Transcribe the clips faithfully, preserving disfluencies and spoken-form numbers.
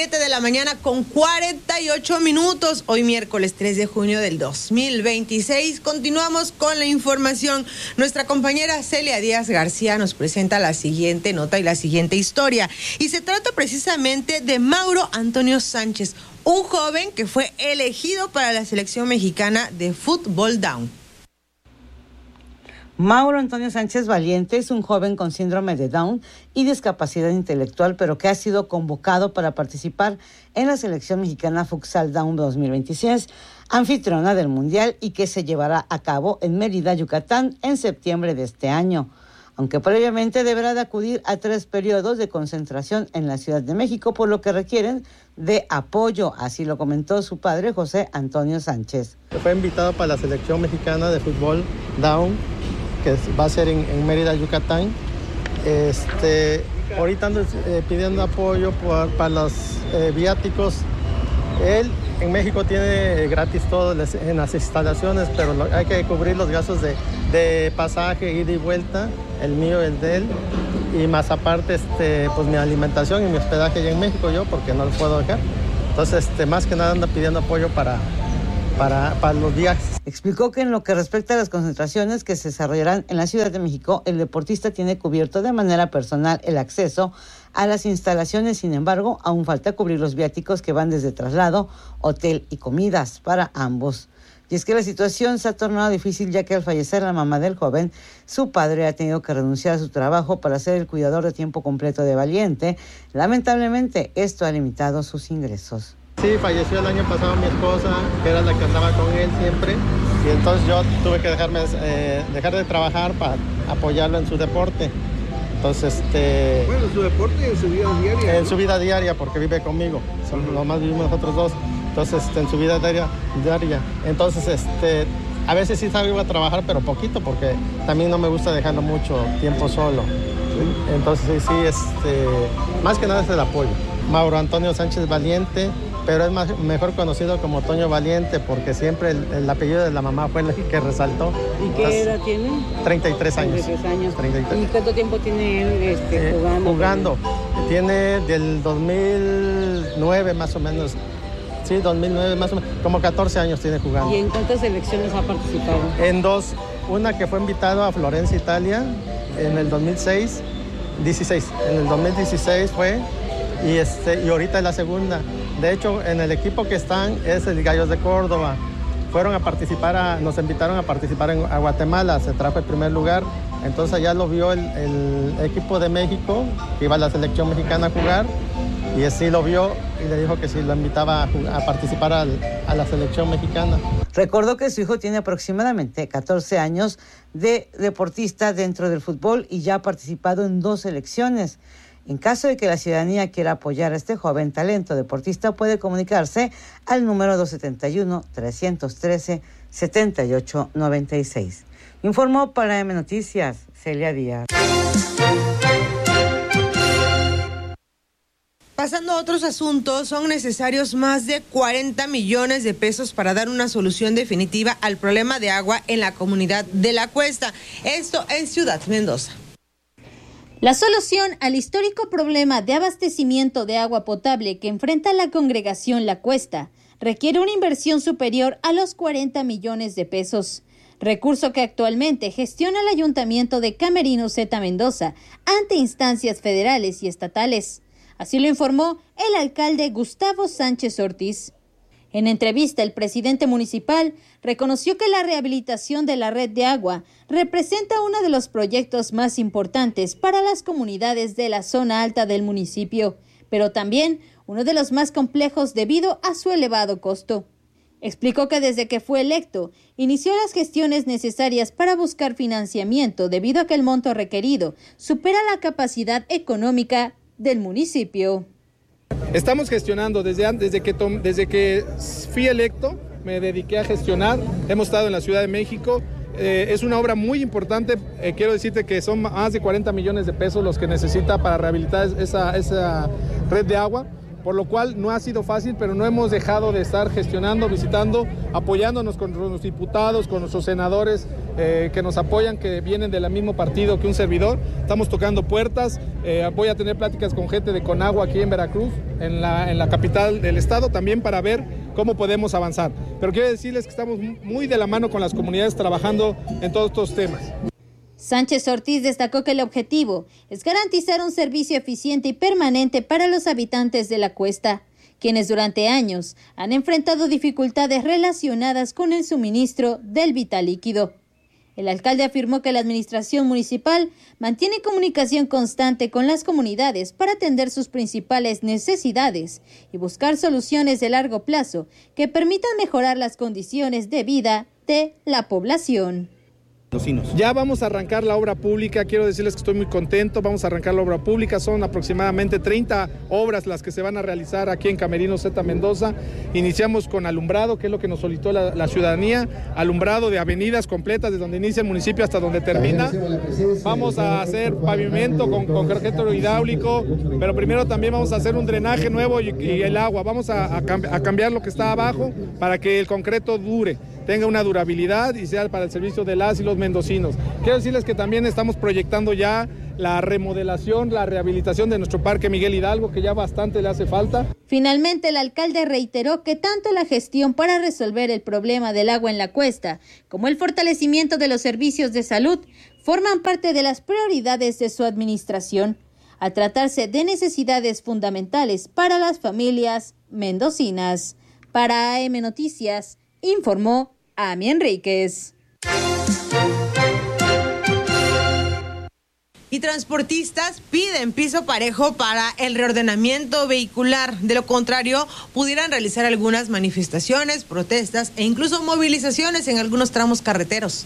siete de la mañana con cuarenta y ocho minutos. Hoy miércoles tres de junio del dos mil veintiséis. Continuamos con la información. Nuestra compañera Celia Díaz García nos presenta la siguiente nota y la siguiente historia. Y se trata precisamente de Mauro Antonio Sánchez, un joven que fue elegido para la selección mexicana de fútbol down. Mauro Antonio Sánchez Valiente es un joven con síndrome de Down y discapacidad intelectual, pero que ha sido convocado para participar en la selección mexicana Futsal Down dos mil veintiséis, anfitriona del Mundial, y que se llevará a cabo en Mérida, Yucatán, en septiembre de este año. Aunque previamente deberá de acudir a tres periodos de concentración en la Ciudad de México, por lo que requieren de apoyo, así lo comentó su padre, José Antonio Sánchez. Fue invitado para la selección mexicana de fútbol Down, que va a ser en, en Mérida, Yucatán. Este, ahorita ando eh, pidiendo apoyo por, para los eh, viáticos. Él en México tiene gratis todo les, en las instalaciones, pero lo, hay que cubrir los gastos de, de pasaje, ida y vuelta, el mío, el de él, y más aparte este, pues mi alimentación y mi hospedaje allá en México yo, porque no lo puedo dejar. Entonces, este, más que nada anda pidiendo apoyo para Para, para los viajes. Explicó que en lo que respecta a las concentraciones que se desarrollarán en la Ciudad de México, el deportista tiene cubierto de manera personal el acceso a las instalaciones. Sin embargo, aún falta cubrir los viáticos que van desde traslado, hotel y comidas para ambos. Y es que la situación se ha tornado difícil, ya que al fallecer la mamá del joven, su padre ha tenido que renunciar a su trabajo para ser el cuidador de tiempo completo de Valiente. Lamentablemente, esto ha limitado sus ingresos. Sí, falleció el año pasado mi esposa, que era la que andaba con él siempre, y entonces yo tuve que dejarme, eh, dejar de trabajar para apoyarlo en su deporte. Entonces, este... Bueno, en su deporte y en su vida diaria. En ¿no? su vida diaria, porque vive conmigo, uh-huh. Nomás vivimos nosotros dos, entonces este, en su vida diaria, diaria. Entonces, este, a veces sí salgo a trabajar, pero poquito, porque también no me gusta dejarlo mucho tiempo solo. ¿Sí? Entonces, sí, sí, este, más que nada es el apoyo. Mauro Antonio Sánchez Valiente, pero es más, mejor conocido como Toño Valiente, porque siempre el, el apellido de la mamá fue el que resaltó. ¿Y qué Entonces, edad tiene? treinta y tres años. treinta y tres años. treinta y tres. ¿Y cuánto tiempo tiene él este, eh, jugando? Jugando. Tiene del dos mil nueve más o menos. Sí, dos mil nueve más o menos. Como catorce años tiene jugando. ¿Y en cuántas selecciones ha participado? En dos. Una que fue invitado a Florencia, Italia, en el dos mil seis, dieciséis. En el dos mil dieciséis fue, y, este, y ahorita es la segunda. De hecho, en el equipo que están es el Gallos de Córdoba. Fueron a participar, a, nos invitaron a participar en, a Guatemala, se trajo el primer lugar. Entonces allá lo vio el, el equipo de México, que iba a la selección mexicana a jugar, y así lo vio y le dijo que sí lo invitaba a, a participar al, a la selección mexicana. Recordó que su hijo tiene aproximadamente catorce años de deportista dentro del fútbol y ya ha participado en dos selecciones. En caso de que la ciudadanía quiera apoyar a este joven talento deportista, puede comunicarse al número dos siete uno, tres uno tres, siete ocho nueve seis. Informó para M Noticias, Celia Díaz. Pasando a otros asuntos, son necesarios más de cuarenta millones de pesos para dar una solución definitiva al problema de agua en la comunidad de La Cuesta. Esto en Ciudad Mendoza. La solución al histórico problema de abastecimiento de agua potable que enfrenta la congregación La Cuesta requiere una inversión superior a los cuarenta millones de pesos, recurso que actualmente gestiona el Ayuntamiento de Camerino Zeta Mendoza ante instancias federales y estatales. Así lo informó el alcalde Gustavo Sánchez Ortiz. En entrevista, el presidente municipal reconoció que la rehabilitación de la red de agua representa uno de los proyectos más importantes para las comunidades de la zona alta del municipio, pero también uno de los más complejos debido a su elevado costo. Explicó que desde que fue electo, inició las gestiones necesarias para buscar financiamiento debido a que el monto requerido supera la capacidad económica del municipio. Estamos gestionando desde antes, desde que, tom, desde que fui electo, me dediqué a gestionar. Hemos estado en la Ciudad de México. Eh, es una obra muy importante. Eh, quiero decirte que son más de cuarenta millones de pesos los que necesita para rehabilitar esa, esa red de agua, por lo cual no ha sido fácil, pero no hemos dejado de estar gestionando, visitando, apoyándonos con los diputados, con nuestros senadores eh, que nos apoyan, que vienen del mismo partido que un servidor. Estamos tocando puertas, eh, voy a tener pláticas con gente de Conagua aquí en Veracruz, en la, en la capital del estado, también para ver cómo podemos avanzar. Pero quiero decirles que estamos muy de la mano con las comunidades trabajando en todos estos temas. Sánchez Ortiz destacó que el objetivo es garantizar un servicio eficiente y permanente para los habitantes de la Cuesta, quienes durante años han enfrentado dificultades relacionadas con el suministro del vital líquido. El alcalde afirmó que la administración municipal mantiene comunicación constante con las comunidades para atender sus principales necesidades y buscar soluciones de largo plazo que permitan mejorar las condiciones de vida de la población. Ya vamos a arrancar la obra pública, quiero decirles que estoy muy contento, vamos a arrancar la obra pública, son aproximadamente treinta obras las que se van a realizar aquí en Camerino Z Mendoza. Iniciamos con alumbrado, que es lo que nos solicitó la, la ciudadanía, alumbrado de avenidas completas, desde donde inicia el municipio hasta donde termina. Vamos a hacer pavimento con concreto hidráulico, pero primero también vamos a hacer un drenaje nuevo y, y el agua, vamos a, a, cambi- a cambiar lo que está abajo para que el concreto dure, tenga una durabilidad y sea para el servicio de las y los mendocinos. Quiero decirles que también estamos proyectando ya la remodelación, la rehabilitación de nuestro Parque Miguel Hidalgo, que ya bastante le hace falta. Finalmente, el alcalde reiteró que tanto la gestión para resolver el problema del agua en la Cuesta como el fortalecimiento de los servicios de salud forman parte de las prioridades de su administración, al tratarse de necesidades fundamentales para las familias mendocinas. Para A M Noticias, informó Ami Enríquez. Y transportistas piden piso parejo para el reordenamiento vehicular. De lo contrario, pudieran realizar algunas manifestaciones, protestas e incluso movilizaciones en algunos tramos carreteros.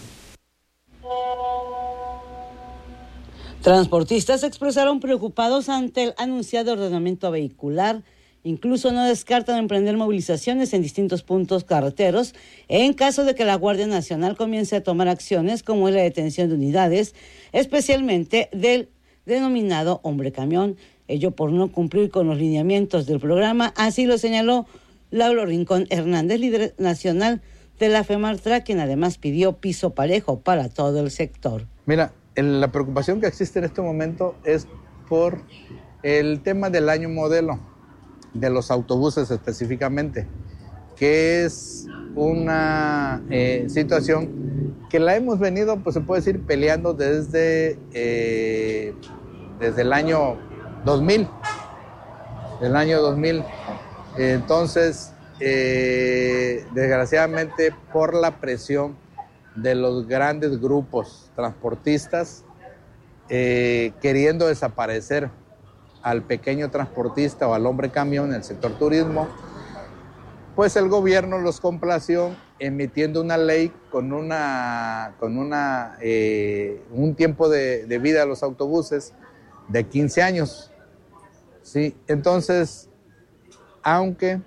Transportistas se expresaron preocupados ante el anunciado ordenamiento vehicular. Incluso no descartan emprender movilizaciones en distintos puntos carreteros en caso de que la Guardia Nacional comience a tomar acciones como la detención de unidades, especialmente del denominado hombre camión, ello por no cumplir con los lineamientos del programa. Así lo señaló Lauro Rincón Hernández, líder nacional de la FEMARTRA, quien además pidió piso parejo para todo el sector. Mira, el, la preocupación que existe en este momento es por el tema del año modelo, de los autobuses específicamente, que es una eh, situación que la hemos venido, pues se puede decir, peleando desde, eh, desde el año dos mil. El año dos mil. Entonces, eh, desgraciadamente, por la presión de los grandes grupos transportistas, eh, queriendo desaparecer al pequeño transportista o al hombre camión en el sector turismo, pues el gobierno los complació emitiendo una ley con una con una eh, un tiempo de, de vida a los autobuses de quince años. Sí, entonces, aunque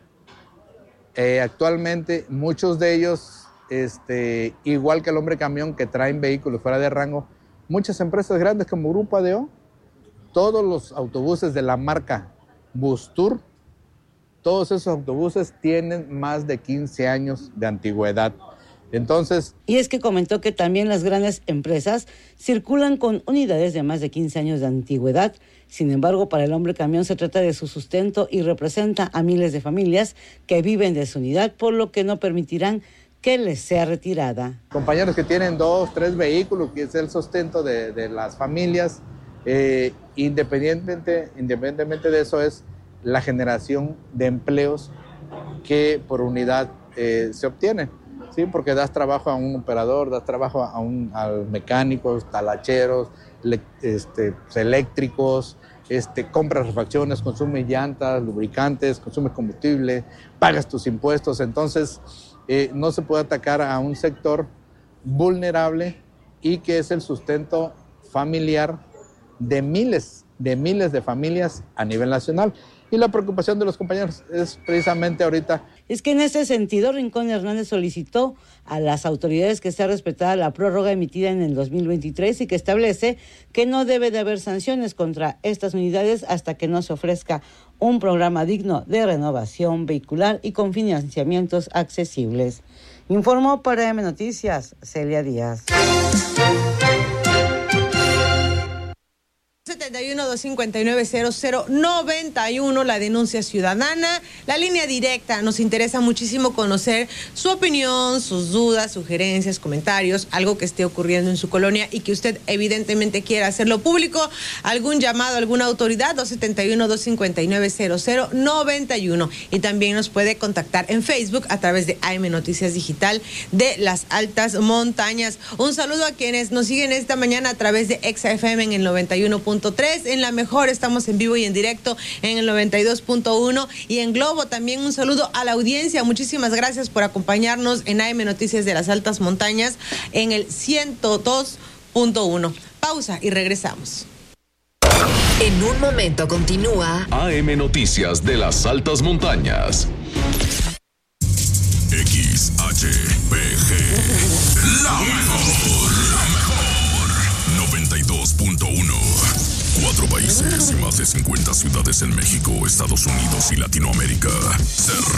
eh, actualmente muchos de ellos, este, igual que el hombre camión, que traen vehículos fuera de rango, muchas empresas grandes como Grupo A D O, todos los autobuses de la marca Bustur, todos esos autobuses tienen más de quince años de antigüedad. Entonces, y es que comentó que también las grandes empresas circulan con unidades de más de quince años de antigüedad. Sin embargo, para el hombre camión se trata de su sustento y representa a miles de familias que viven de su unidad, por lo que no permitirán que les sea retirada. Compañeros que tienen dos, tres vehículos, que es el sustento de, de las familias, Eh, independientemente, independientemente de eso, es la generación de empleos que por unidad eh, se obtiene, ¿sí? Porque das trabajo a un operador, das trabajo a, un, a mecánicos, talacheros, le, este, eléctricos, este, compras refacciones, consumes llantas, lubricantes, consumes combustible, pagas tus impuestos. Entonces eh, no se puede atacar a un sector vulnerable y que es el sustento familiar de miles, de miles de familias a nivel nacional. Y la preocupación de los compañeros es precisamente ahorita. Es que en ese sentido, Rincón Hernández solicitó a las autoridades que sea respetada la prórroga emitida en el dos mil veintitrés y que establece que no debe de haber sanciones contra estas unidades hasta que no se ofrezca un programa digno de renovación vehicular y con financiamientos accesibles. Informó para A M Noticias, Celia Díaz. setenta y uno, doscientos cincuenta y nueve, cero cero noventa y uno, la denuncia ciudadana, la línea directa. Nos interesa muchísimo conocer su opinión, sus dudas, sugerencias, comentarios, algo que esté ocurriendo en su colonia y que usted evidentemente quiera hacerlo público, algún llamado a alguna autoridad, dos setenta y uno, doscientos cincuenta y nueve, cero cero noventa y uno. Y también nos puede contactar en Facebook a través de A M Noticias Digital de las Altas Montañas. Un saludo a quienes nos siguen esta mañana a través de Exa F M en el noventa y uno punto tres, en La Mejor estamos en vivo y en directo en el noventa y dos punto uno y en Globo. También un saludo a la audiencia, muchísimas gracias por acompañarnos en A M Noticias de las Altas Montañas en el ciento dos punto uno. Pausa y regresamos. En un momento continúa A M Noticias de las Altas Montañas. X H P G, la mejor, la mejor, noventa y dos punto uno. Cuatro países y más de cincuenta ciudades en México, Estados Unidos y Latinoamérica se